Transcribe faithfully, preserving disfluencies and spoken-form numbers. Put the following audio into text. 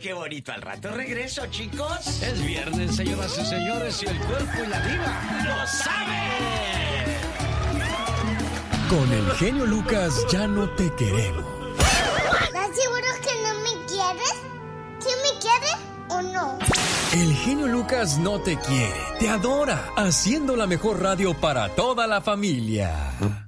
qué bonito. Al rato regreso, chicos. Es viernes, señoras y señores, y el cuerpo y la diva ¡lo saben! Con el genio Lucas ya no te queremos. ¿Estás seguro que no me quieres? ¿Sí me quieres o no? El genio Lucas no te quiere, te adora, haciendo la mejor radio para toda la familia.